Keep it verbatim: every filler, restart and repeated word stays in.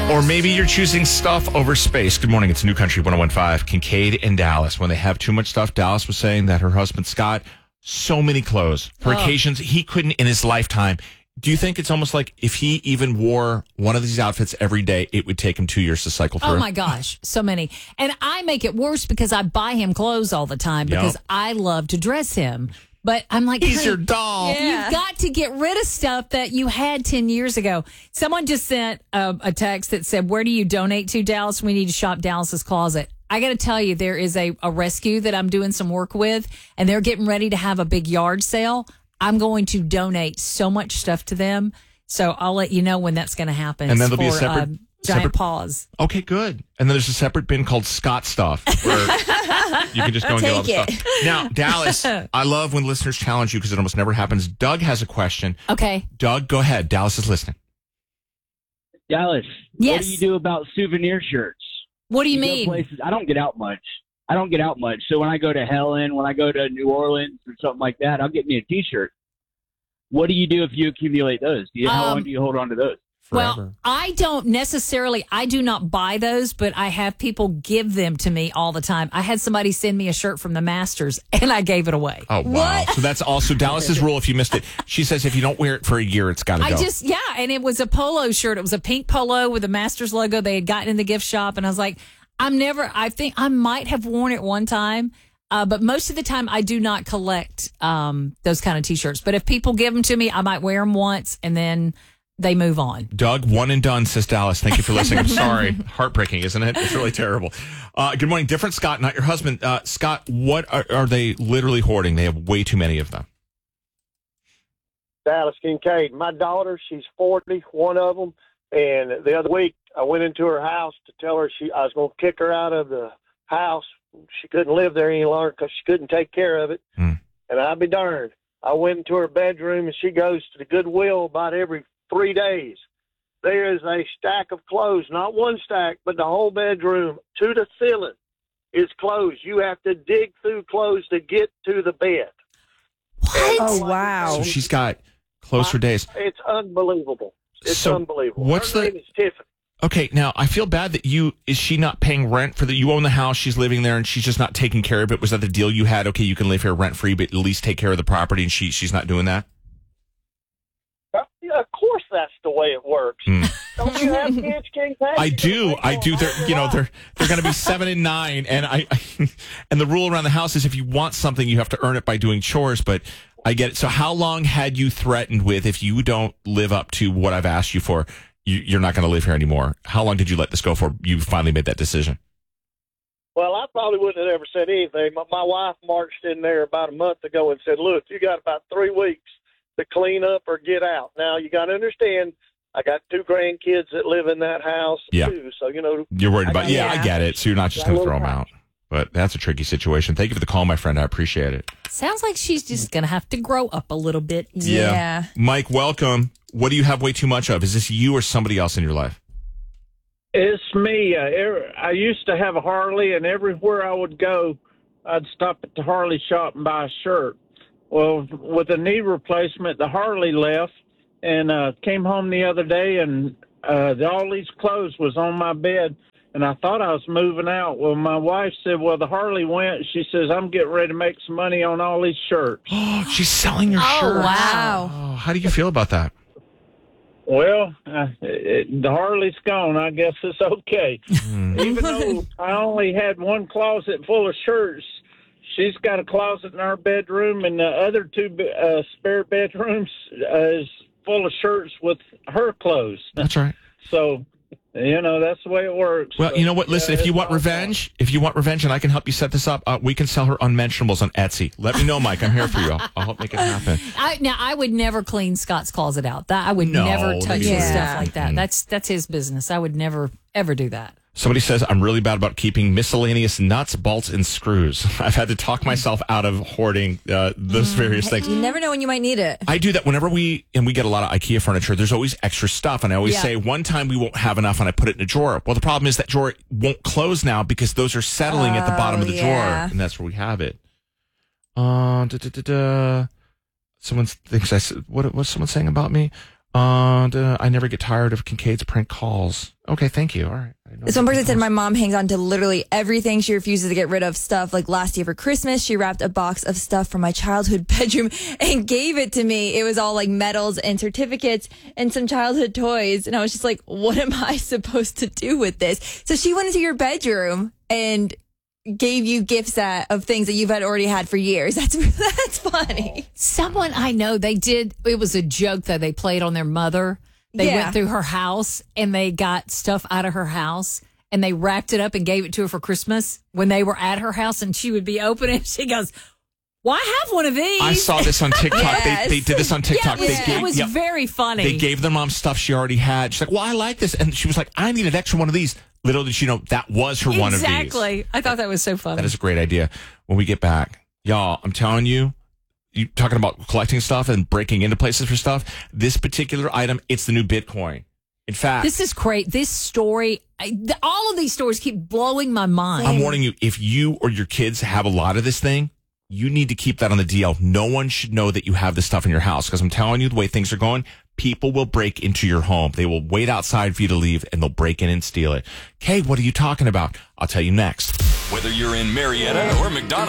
Or maybe you're choosing stuff over space. Good morning. It's New Country one oh one point five. Kincaid and Dallas. When they have too much stuff, Dallas was saying that her husband, Scott, so many clothes for oh. occasions he couldn't in his lifetime. Do you think it's almost like if he even wore one of these outfits every day, it would take him two years to cycle through? Oh, my gosh. So many. And I make it worse because I buy him clothes all the time because yep. I love to dress him. But I'm like, he's your doll. Yeah. You've got to get rid of stuff that you had ten years ago. Someone just sent a, a text that said, where do you donate to, Dallas? We need to shop Dallas's closet. I got to tell you, there is a, a rescue that I'm doing some work with, and they're getting ready to have a big yard sale. I'm going to donate so much stuff to them. So I'll let you know when that's going to happen. And then there'll for, be a separate... Uh, giant separate, paws. Okay, good. And then there's a separate bin called Scott Stuff where you can just go and get all the it. stuff. Now, Dallas, I love when listeners challenge you because it almost never happens. Doug has a question. Okay. Doug, go ahead. Dallas is listening. Dallas, yes. What do you do about souvenir shirts? What do you, you mean? Places, I don't get out much. I don't get out much. So when I go to Helen, when I go to New Orleans or something like that, I'll get me a T-shirt. What do you do if you accumulate those? Do you, how um, long do you hold on to those? Forever. Well, I don't necessarily, I do not buy those, but I have people give them to me all the time. I had somebody send me a shirt from the Masters, and I gave it away. Oh, wow. What? So that's also Dallas's rule if you missed it. She says if you don't wear it for a year, it's got to go. I just, yeah, and it was a polo shirt. It was a pink polo with a Masters logo they had gotten in the gift shop, and I was like, I'm never, I think I might have worn it one time, uh, but most of the time I do not collect um, those kind of T-shirts. But if people give them to me, I might wear them once, and then they move on. Doug, one and done, says Dallas. Thank you for listening. I'm sorry. Heartbreaking, isn't it? It's really terrible. Uh, good morning. Different Scott, not your husband. Uh, Scott, what are, are they literally hoarding? They have way too many of them. Dallas Kincaid. My daughter, she's forty, one of them. And the other week, I went into her house to tell her she I was going to kick her out of the house. She couldn't live there any longer because she couldn't take care of it. Mm. And I'd be darned. I went into her bedroom, and she goes to the Goodwill about every three days. There is a stack of clothes, not one stack, but the whole bedroom to the ceiling is clothes. You have to dig through clothes to get to the bed. What? Oh, wow. So she's got clothes for days. It's unbelievable. It's so unbelievable. What's Her the... name is Tiffany. Okay, now I feel bad that you, is she not paying rent for the, you own the house, she's living there and she's just not taking care of it. Was that the deal you had? Okay, you can live here rent free, but at least take care of the property, and she she's not doing that? Yeah, of course that's the way it works. Mm. Don't you have kids, King Pat? I do. I do. They're, you know, they're they're going to be seven and nine, and I, I and the rule around the house is if you want something, you have to earn it by doing chores. But I get it. So, how long had you threatened with if you don't live up to what I've asked you for, you, you're not going to live here anymore? How long did you let this go for? You finally made that decision. Well, I probably wouldn't have ever said anything. My, my wife marched in there about a month ago and said, "Look, you got about three weeks to clean up or get out." Now, you got to understand, I got two grandkids that live in that house, yeah. too. So, you know. You're worried about, yeah, yeah, I get it. So you're not just going to throw them out. But that's a tricky situation. Thank you for the call, my friend. I appreciate it. Sounds like she's just going to have to grow up a little bit. Yeah. yeah. Mike, welcome. What do you have way too much of? Is this you or somebody else in your life? It's me. Uh, I used to have a Harley, and everywhere I would go, I'd stop at the Harley shop and buy a shirt. Well, with a knee replacement, the Harley left, and uh, came home the other day, and uh, the, all these clothes was on my bed, and I thought I was moving out. Well, my wife said, well, the Harley went. She says, I'm getting ready to make some money on all these shirts. Oh, she's selling your oh, shirts. Wow. Oh, how do you feel about that? Well, uh, it, the Harley's gone. I guess it's okay. Mm. Even though I only had one closet full of shirts, she's got a closet in our bedroom, and the other two uh, spare bedrooms uh, is full of shirts with her clothes. That's right. So, you know, that's the way it works. Well, so, you know what? Listen, yeah, if you want revenge, if you want revenge, and I can help you set this up, uh, we can sell her unmentionables on Etsy. Let me know, Mike. I'm here for you. I'll, I'll help make it happen. I, now, I would never clean Scott's closet out. That I would No, never touch yeah. his stuff like that. Mm. That's that's his business. I would never ever do that. Somebody says, I'm really bad about keeping miscellaneous nuts, bolts, and screws. I've had to talk myself out of hoarding uh, those various things. You never know when you might need it. I do that whenever we, and we get a lot of IKEA furniture, there's always extra stuff. And I always Yeah. say, one time we won't have enough, and I put it in a drawer. Well, the problem is that drawer won't close now because those are settling at the bottom of the Oh, drawer. yeah. And that's where we have it. Uh, da, da, da, da. Someone thinks I said, what was someone saying about me? Uh, duh, I never get tired of Kincaid's prank calls. Okay, thank you. All right. This one person said my mom hangs on to literally everything. She refuses to get rid of stuff. Like last year for Christmas, she wrapped a box of stuff from my childhood bedroom and gave it to me. It was all like medals and certificates and some childhood toys. And I was just like, what am I supposed to do with this? So she went into your bedroom and gave you gifts that, of things that you've had already had for years. That's that's funny. Someone I know, they did, it was a joke that they played on their mother. They Yeah. went through her house and they got stuff out of her house and they wrapped it up and gave it to her for Christmas when they were at her house, and she would be opening it. She goes, well, I have one of these. I saw this on TikTok. Yes. they, they did this on TikTok. Yeah, it was, They gave, it was yeah, very funny. they gave their mom stuff she already had. She's like, well, I like this. And she was like, I need an extra one of these. Little did she know that was her one of these. Exactly. I thought that was so funny. That is a great idea. When we get back, y'all, I'm telling you, you talking about collecting stuff and breaking into places for stuff. This particular item, it's the new Bitcoin. In fact, This is great. This story, I, th- all of these stories keep blowing my mind. I'm warning you, if you or your kids have a lot of this thing, you need to keep that on the D L. No one should know that you have this stuff in your house, because I'm telling you, the way things are going, people will break into your home. They will wait outside for you to leave, and they'll break in and steal it. Okay, what are you talking about? I'll tell you next. Whether you're in Marietta or McDonald.